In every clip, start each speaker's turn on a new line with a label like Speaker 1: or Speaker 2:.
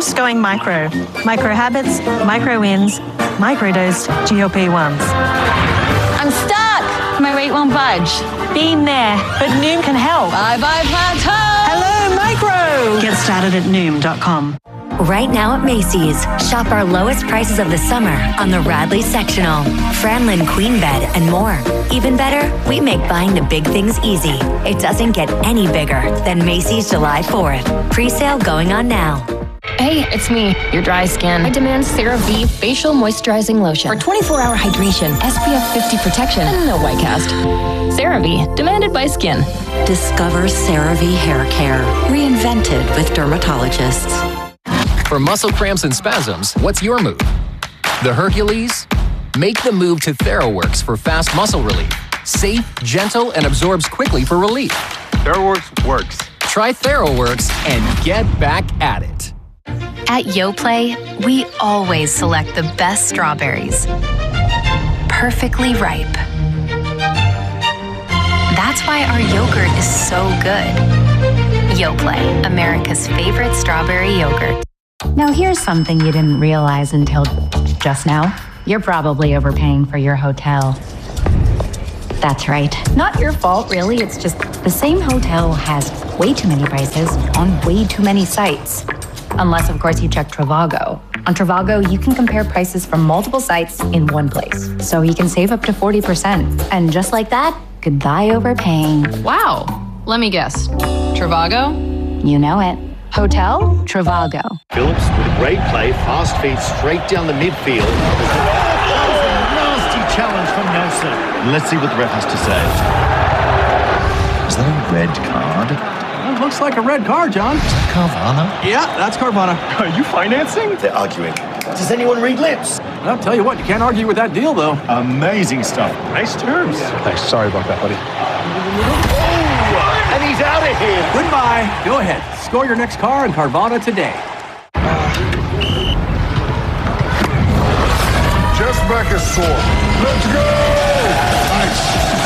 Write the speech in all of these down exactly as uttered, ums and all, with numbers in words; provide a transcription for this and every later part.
Speaker 1: Noom's going micro. Micro habits, micro wins, microdosed G L P ones.
Speaker 2: I'm stuck. My weight won't budge.
Speaker 1: Been there, but Noom can help.
Speaker 2: Bye-bye plateau.
Speaker 1: Hello, micro. Get started at Noom dot com.
Speaker 3: Right now at Macy's, shop our lowest prices of the summer on the Radley Sectional, Franlin Queen Bed, and more. Even better, we make buying the big things easy. It doesn't get any bigger than Macy's July fourth. Pre-sale going on now.
Speaker 4: Hey, it's me, your dry skin. I demand CeraVe Facial Moisturizing Lotion for twenty-four hour hydration, S P F fifty protection, and no white cast. CeraVe, demanded by skin.
Speaker 3: Discover CeraVe Hair Care, reinvented with dermatologists.
Speaker 5: For muscle cramps and spasms, what's your move? The Hercules? Make the move to TheraWorks for fast muscle relief. Safe, gentle, and absorbs quickly for relief.
Speaker 6: TheraWorks works.
Speaker 5: Try TheraWorks and get back at it.
Speaker 7: At Yoplait, we always select the best strawberries. Perfectly ripe. That's why our yogurt is so good. Yoplait, America's favorite strawberry yogurt.
Speaker 8: Now here's something you didn't realize until just now. You're probably overpaying for your hotel. That's right. Not your fault, really. It's just the same hotel has way too many prices on way too many sites. Unless, of course, you check Trivago. On Trivago, you can compare prices from multiple sites in one place. So you can save up to forty percent. And just like that, goodbye overpaying.
Speaker 4: Wow. Let me guess. Trivago?
Speaker 8: You know it. Hotel Trivago.
Speaker 9: Phillips with a great play, fast feed straight down the midfield. Nasty challenge from Nelson. Let's see what the ref has to say. Is that a red card?
Speaker 10: Well, it looks like a red card, John.
Speaker 9: Is that Carvana?
Speaker 10: Yeah, that's Carvana.
Speaker 6: Are you financing?
Speaker 9: They're arguing. Does anyone read lips?
Speaker 10: I'll tell you what, you can't argue with that deal, though.
Speaker 9: Amazing stuff.
Speaker 6: Nice terms.
Speaker 10: Yeah.
Speaker 6: Thanks. Sorry about that, buddy.
Speaker 9: Oh, and he's out of here.
Speaker 10: Goodbye. Go ahead. Score your next car in Carvana today.
Speaker 11: Just back is sore. Let's go! Ice.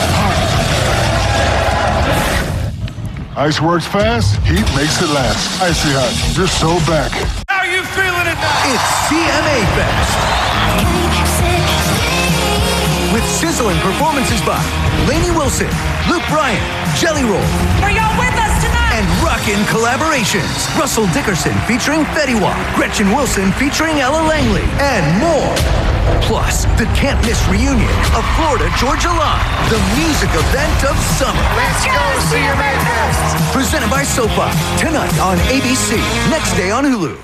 Speaker 11: Hot. Ice works fast. Heat makes it last. Icy hot. You're so back.
Speaker 9: How you feeling tonight? It's C M A Fest. With sizzling performances by Lainey Wilson, Luke Bryan, Jelly Roll.
Speaker 12: Are y'all with us tonight?
Speaker 9: And rockin' collaborations. Russell Dickerson featuring Fetty Wap, Gretchen Wilson featuring Ella Langley, and more. Plus, the can't-miss reunion of Florida Georgia Line, the music event of summer.
Speaker 12: Let's go, C M A Fest!
Speaker 9: Presented by SoFi, tonight on A B C, next day on Hulu.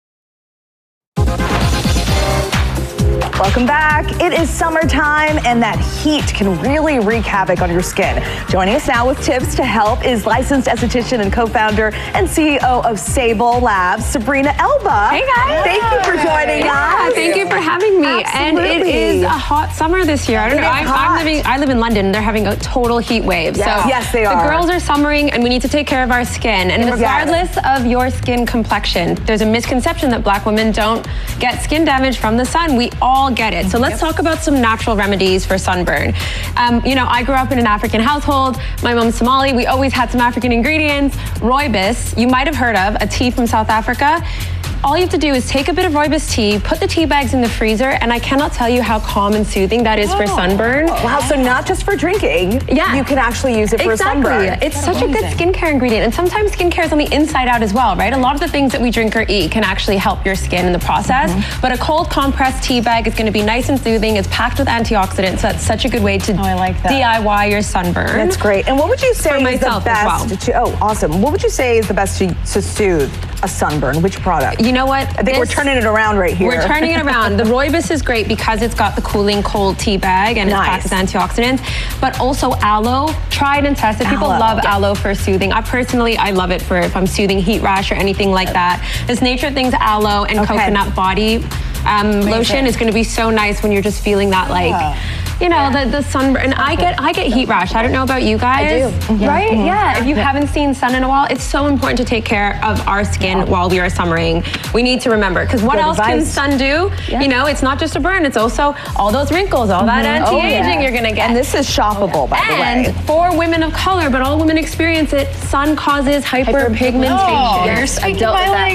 Speaker 13: Welcome back. It is summertime, and that heat can really wreak havoc on your skin. Joining us now with tips to help is licensed esthetician and co-founder and C E O of Sable Labs, Sabrina Elba.
Speaker 14: Hey guys.
Speaker 13: Thank you for joining
Speaker 14: yeah,
Speaker 13: us.
Speaker 14: Thank you for having me.
Speaker 13: Absolutely.
Speaker 14: And it is a hot summer this year. I don't
Speaker 13: it
Speaker 14: know.
Speaker 13: Is
Speaker 14: I'm,
Speaker 13: hot.
Speaker 14: I'm living. I live in London. They're having a total heat wave.
Speaker 13: Yes,
Speaker 14: so
Speaker 13: yes they
Speaker 14: the
Speaker 13: are.
Speaker 14: The girls are summering, and we need to take care of our skin. And
Speaker 13: yes.
Speaker 14: regardless of your skin complexion, there's a misconception that Black women don't get skin damage from the sun. We all get it. So let's
Speaker 13: yep.
Speaker 14: talk about some natural remedies for sunburn. Um, you know, I grew up in an African household. My mom's Somali. We always had some African ingredients. Rooibos, you might have heard of, a tea from South Africa. All you have to do is take a bit of rooibos tea, put the tea bags in the freezer, and I cannot tell you how calm and soothing that is oh. for sunburn.
Speaker 13: Wow, so not just for drinking,
Speaker 14: yeah.
Speaker 13: you can actually use it for
Speaker 14: exactly.
Speaker 13: sunburn.
Speaker 14: It's That's such amazing. a good skincare ingredient, and sometimes skincare is on the inside out as well, right? A lot of the things that we drink or eat can actually help your skin in the process, mm-hmm. but a cold compressed tea bag is gonna be nice and soothing. It's packed with antioxidants, so that's such a good way to
Speaker 13: oh, I like that.
Speaker 14: D I Y your sunburn.
Speaker 13: That's great. And what would you say
Speaker 14: for
Speaker 13: is the best
Speaker 14: well.
Speaker 13: to, oh, awesome. What would you say is the best to, to soothe a sunburn? Which product?
Speaker 14: You know what?
Speaker 13: I think this, we're turning it around right here.
Speaker 14: We're turning it around. The rooibos is great because it's got the cooling cold tea bag and
Speaker 13: nice.
Speaker 14: it's packed with antioxidants, but also aloe, tried and tested. Aloe. People love yeah. aloe for soothing. I personally, I love it for if I'm soothing heat rash or anything like that. This Nature of Things aloe and okay. coconut body um, lotion is gonna be so nice when you're just feeling that like, yeah. you know, yeah. the, the sunburn. And I get I get heat rash. I don't know about you guys.
Speaker 13: I do. Mm-hmm.
Speaker 14: Right?
Speaker 13: Mm-hmm.
Speaker 14: Yeah. If you yeah. haven't seen sun in a while, it's so important to take care of our skin yeah. while we are summering. We need to remember, because what Good else advice. can sun do? Yeah. You know, it's not just a burn, it's also all those wrinkles, all mm-hmm. that anti-aging oh, yeah. you're gonna get.
Speaker 13: And this is shoppable, by the way.
Speaker 14: And for women of color, but all women experience it, sun causes hyperpigmentation.
Speaker 13: Oh,
Speaker 14: I've dealt with that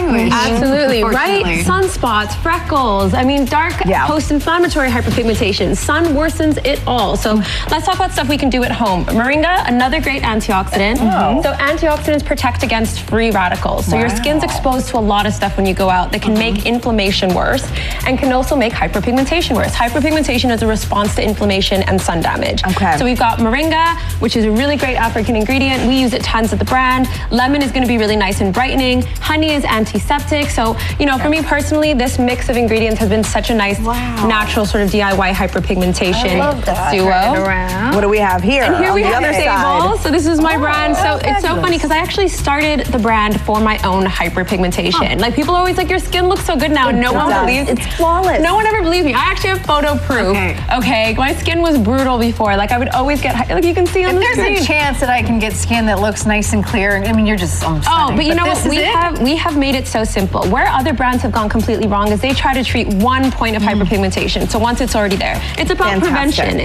Speaker 15: distinguish.
Speaker 14: Absolutely, right?
Speaker 15: Unfortunately.
Speaker 14: Sunspots, freckles, I mean, dark
Speaker 13: Yeah.
Speaker 14: post-inflammatory hyperpigmentation. Sun worsens it all. So let's talk about stuff we can do at home. Moringa, another great antioxidant.
Speaker 13: Oh.
Speaker 14: So antioxidants protect against free radicals. So your
Speaker 13: Wow.
Speaker 14: skin's exposed to a lot of stuff when you go out that can make inflammation worse and can also make hyperpigmentation worse. Hyperpigmentation is a response to inflammation and sun damage.
Speaker 13: Okay.
Speaker 14: So we've got moringa, which is a really great African ingredient. We use it tons at the brand. Lemon is going to be really nice and brightening. Honey is antiseptic. So, you know, for me personally, this mix of ingredients has been such a nice,
Speaker 13: Wow.
Speaker 14: natural sort of D I Y hyperpigmentation
Speaker 15: I love that.
Speaker 14: duo.
Speaker 15: Turn it around.
Speaker 13: What do we have here?
Speaker 14: And here
Speaker 13: on
Speaker 14: we
Speaker 13: the
Speaker 14: have
Speaker 13: other
Speaker 14: Sable.
Speaker 13: side?
Speaker 14: So this is my
Speaker 15: Oh,
Speaker 14: brand. So
Speaker 15: oh,
Speaker 14: it's so
Speaker 15: fabulous.
Speaker 14: funny because I actually started the brand for my own hyperpigmentation. Like people are always like, your skin looks so good now.
Speaker 13: It
Speaker 14: no one
Speaker 13: does.
Speaker 14: believes.
Speaker 13: It's flawless.
Speaker 14: No one ever believes me. I actually have photo proof.
Speaker 15: Okay.
Speaker 14: Okay. My skin was brutal before. Like I would always get, hy- like you can see on
Speaker 15: If
Speaker 14: the
Speaker 15: there's
Speaker 14: screen.
Speaker 15: a chance that I can get skin that looks nice and clear, I mean, you're just um,
Speaker 14: Oh,
Speaker 15: stunning.
Speaker 14: but you know
Speaker 15: this
Speaker 14: what?
Speaker 15: is
Speaker 14: We
Speaker 15: it?
Speaker 14: have we have made it so simple. Where other brands have gone completely wrong is they try to treat one point of hyperpigmentation. So once it's already there, it's about
Speaker 13: Fantastic.
Speaker 14: prevention.